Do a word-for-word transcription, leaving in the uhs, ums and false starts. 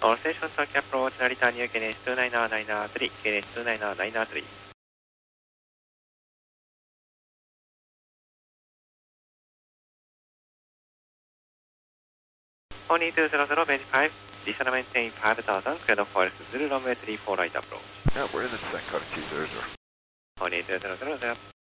All stations Tokyo approach Narita New K N H two nine nine three, K N H two nine nine three. four two zero zero, base five, descend maintain five thousand, clear the forest Zulu runway three four right approach. Yeah, we're in the descent code two zero zero. four two zero zero, zero.